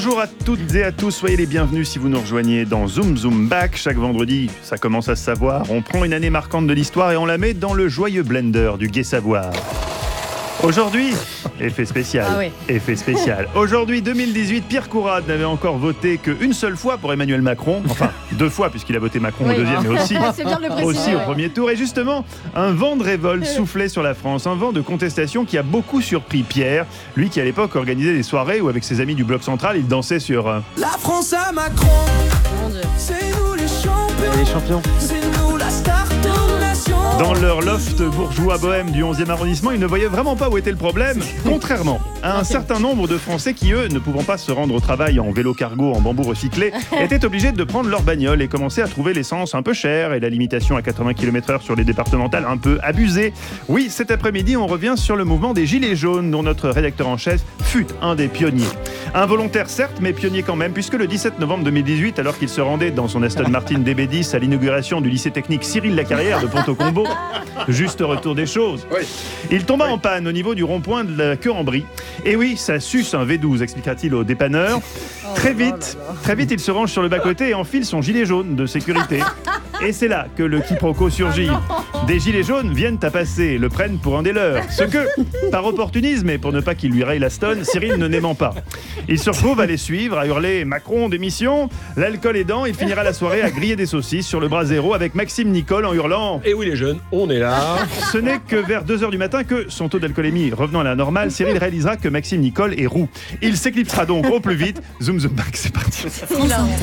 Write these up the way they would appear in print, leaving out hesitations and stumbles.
Bonjour à toutes et à tous, soyez les bienvenus si vous nous rejoignez dans Zoom Zoom Back. Chaque vendredi, ça commence à se savoir, on prend une année marquante de l'histoire et on la met dans le joyeux blender du gai savoir. Aujourd'hui, effet spécial. Ah oui. Effet spécial. Aujourd'hui, 2018, Pierre Courade n'avait encore voté qu'une seule fois pour Emmanuel Macron. Enfin, 2 fois puisqu'il a voté Macron au deuxième, mais aussi, C'est bien de le préciser, aussi au premier tour. Et justement, un vent de révolte soufflait sur la France, un vent de contestation qui a beaucoup surpris Pierre. Lui qui à l'époque organisait des soirées où avec ses amis du Bloc Central, il dansait sur... La France à Macron, Mon Dieu. c'est nous les champions, c'est nous la star de la nation. Dans leur loft bourgeois bohème du 11e arrondissement, ils ne voyaient vraiment pas où était le problème, contrairement à un certain nombre de Français qui, eux, ne pouvant pas se rendre au travail en vélo cargo en bambou recyclé, étaient obligés de prendre leur bagnole et commençaient à trouver l'essence un peu chère et la limitation à 80 km/h sur les départementales un peu abusée. Oui, cet après-midi, on revient sur le mouvement des Gilets jaunes, dont notre rédacteur en chef fut un des pionniers. Involontaire certes, mais pionnier quand même, puisque le 17 novembre 2018, alors qu'il se rendait dans son Aston Martin DB10 à l'inauguration du lycée technique Cyril Lacarrière de Pont-au-Combo, juste retour des choses, il tomba en panne au niveau du rond-point de la Queue-en-Brie. Et oui, ça suce un V12, expliquera-t-il au dépanneur. Très vite, il se range sur le bas-côté et enfile son gilet jaune de sécurité. Et c'est là que le quiproquo surgit. Des gilets jaunes viennent à passer, le prennent pour un des leurs. Ce que, par opportunisme et pour ne pas qu'il lui raye la stonne, Cyril ne n'aimant pas. Il se retrouve à les suivre, à hurler « Macron, démission !» L'alcool aidant, il finira la soirée à griller des saucisses sur le brasero avec Maxime Nicole en hurlant Et oui les jeunes, on est là. Ce n'est que vers 2h du matin que, son taux d'alcoolémie revenant à la normale, Cyril réalisera que Maxime Nicole est roux. Il s'éclipsera donc au plus vite. Zoom zoom back, c'est parti. Il a-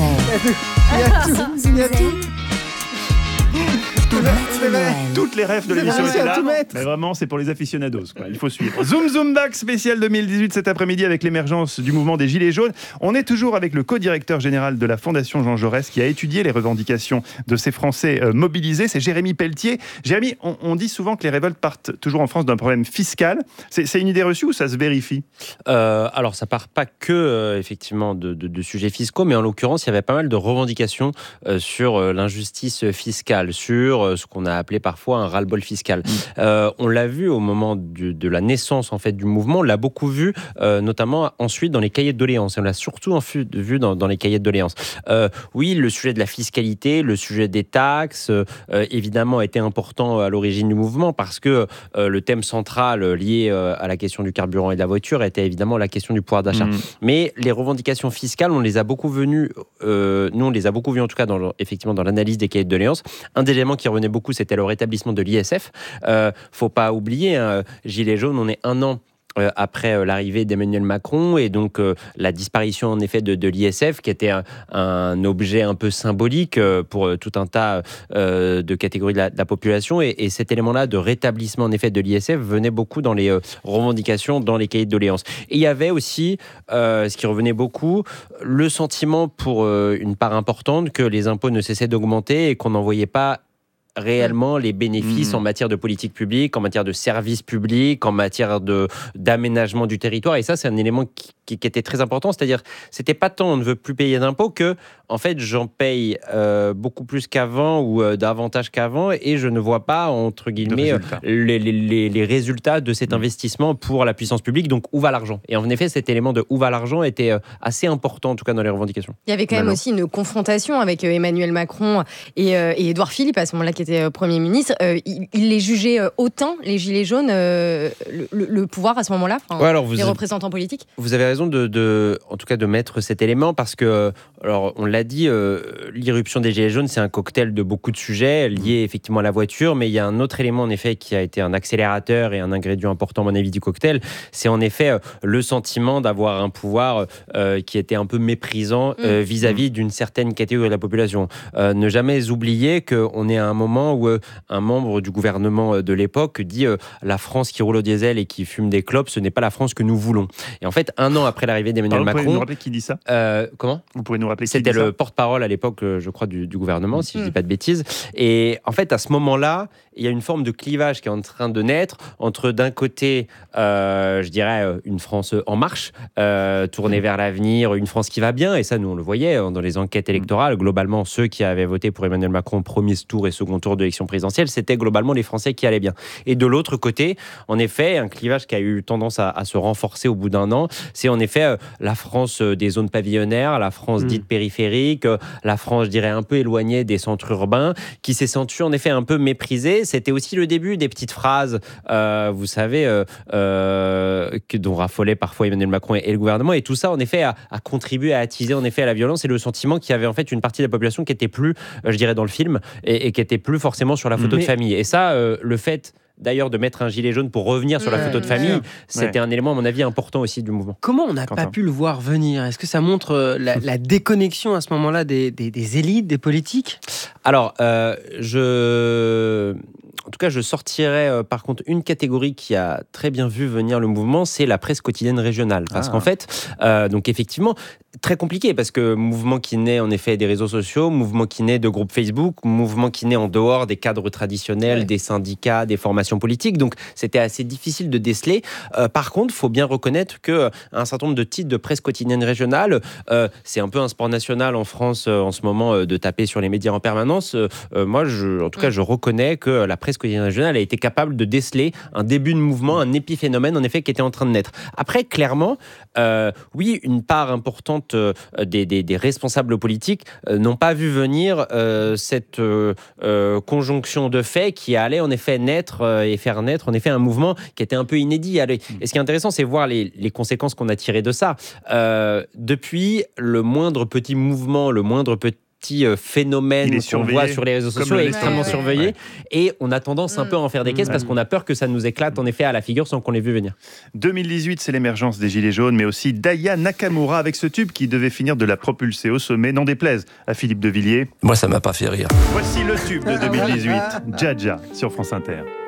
Toutes les rêves de l'émission étaient là. Mais vraiment, c'est pour les aficionados, quoi. Il faut suivre. Zoom Zoom Back spécial 2018 cet après-midi avec l'émergence du mouvement des Gilets jaunes. On est toujours avec le co-directeur général de la Fondation Jean Jaurès qui a étudié les revendications de ces Français mobilisés. C'est Jérémy Pelletier. Jérémy, on dit souvent que les révoltes partent toujours en France d'un problème fiscal. C'est une idée reçue ou ça se vérifie ? Alors, ça part pas que effectivement de sujets fiscaux, mais en l'occurrence, il y avait pas mal de revendications sur l'injustice fiscale, sur ce qu'on a appelé parfois un ras-le-bol fiscal. On l'a vu au moment de la naissance en fait du mouvement, on l'a beaucoup vu, notamment ensuite dans les cahiers de doléances. Et on l'a surtout vu dans les cahiers de doléances. Oui, le sujet de la fiscalité, le sujet des taxes, évidemment, a été important à l'origine du mouvement parce que le thème central lié à la question du carburant et de la voiture était évidemment la question du pouvoir d'achat. Mais les revendications fiscales, on les a beaucoup vues, nous on les a beaucoup vues en tout cas effectivement dans l'analyse des cahiers de doléances. Un des éléments qui revenait beaucoup, c'était le rétablissement de l'ISF. Faut pas oublier, Gilets jaunes, on est 1 an après l'arrivée d'Emmanuel Macron et donc la disparition en effet de l'ISF qui était un objet un peu symbolique pour tout un tas de catégories de la population et cet élément-là de rétablissement en effet de l'ISF venait beaucoup dans les revendications, dans les cahiers de doléances. Et il y avait aussi, ce qui revenait beaucoup, le sentiment pour une part importante que les impôts ne cessaient d'augmenter et qu'on n'en voyait pas réellement les bénéfices en matière de politique publique, en matière de services publics, en matière d'aménagement du territoire. Et ça, c'est un élément qui était très important. C'est-à-dire, c'était pas tant on ne veut plus payer d'impôts que, en fait, j'en paye beaucoup plus qu'avant ou davantage qu'avant et je ne vois pas, entre guillemets, les résultats de cet investissement pour la puissance publique. Donc, où va l'argent ? Et en effet, cet élément de où va l'argent était assez important, en tout cas, dans les revendications. Il y avait quand même aussi une confrontation avec Emmanuel Macron et Édouard Philippe, à ce moment-là, qui était Premier ministre. Il les jugeait autant, les Gilets jaunes, le pouvoir à ce moment-là, les représentants politiques. Vous avez raison en tout cas de mettre cet élément parce que, alors on l'a dit, l'irruption des Gilets jaunes, c'est un cocktail de beaucoup de sujets liés effectivement à la voiture, mais il y a un autre élément en effet qui a été un accélérateur et un ingrédient important à mon avis du cocktail, c'est en effet le sentiment d'avoir un pouvoir qui était un peu méprisant vis-à-vis d'une certaine catégorie de la population. Ne jamais oublier qu'on est à un moment où un membre du gouvernement de l'époque dit la France qui roule au diesel et qui fume des clopes, ce n'est pas la France que nous voulons. Et en fait, 1 an après l'arrivée d'Emmanuel Macron... Vous pouvez nous rappeler qui dit ça ? Comment ? Vous pourrez nous rappeler qui C'était dit ça ? le porte-parole à l'époque, je crois, du gouvernement, si je ne dis pas de bêtises. Et en fait, à ce moment-là, il y a une forme de clivage qui est en train de naître entre, d'un côté, je dirais, une France en marche, tournée vers l'avenir, une France qui va bien. Et ça, nous, on le voyait dans les enquêtes électorales. Globalement, ceux qui avaient voté pour Emmanuel Macron au premier tour et second tour de l'élection présidentielle, c'était globalement les Français qui allaient bien. Et de l'autre côté, en effet, un clivage qui a eu tendance à se renforcer au bout d'1 an, c'est en effet la France des zones pavillonnaires, la France dite périphérique, la France, je dirais, un peu éloignée des centres urbains, qui s'est sentie en effet un peu méprisée. C'était aussi le début des petites phrases, vous savez, dont raffolaient parfois Emmanuel Macron et le gouvernement. Et tout ça, en effet, a contribué à attiser en effet à la violence et le sentiment qu'il y avait en fait une partie de la population qui était plus, je dirais, dans le film et qui était plus forcément sur la photo de famille. Et ça, le fait d'ailleurs de mettre un gilet jaune pour revenir sur la photo de famille, c'était un élément à mon avis important aussi du mouvement. Comment on n'a pas pu le voir venir ? Est-ce que ça montre la déconnexion à ce moment-là des élites, des politiques ? Alors, en tout cas, je sortirais par contre une catégorie qui a très bien vu venir le mouvement, c'est la presse quotidienne régionale. Parce qu'en fait, donc effectivement, très compliqué parce que mouvement qui naît en effet des réseaux sociaux, mouvement qui naît de groupes Facebook, mouvement qui naît en dehors des cadres traditionnels, des syndicats, des formations politiques. Donc c'était assez difficile de déceler. Par contre, il faut bien reconnaître qu'un certain nombre de titres de presse quotidienne régionale, c'est un peu un sport national en France en ce moment de taper sur les médias en permanence. Moi, en tout cas, je reconnais que la presse quotidienne régionale a été capable de déceler un début de mouvement, un épiphénomène en effet qui était en train de naître. Après, clairement, oui, une part importante des responsables politiques n'ont pas vu venir cette conjonction de faits qui allait en effet naître et faire naître en effet un mouvement qui était un peu inédit. Et ce qui est intéressant, c'est voir les conséquences qu'on a tirées de ça. Depuis, le moindre petit mouvement, le moindre petit phénomène qu'on voit sur les réseaux sociaux est extrêmement surveillé et on a tendance un peu à en faire des caisses parce qu'on a peur que ça nous éclate en effet à la figure sans qu'on l'ait vu venir. 2018, c'est l'émergence des Gilets jaunes, mais aussi d'Aya Nakamura avec ce tube qui devait finir de la propulser au sommet, n'en déplaise à Philippe de Villiers. Moi, ça m'a pas fait rire. Voici le tube de 2018, Dja Dja sur France Inter.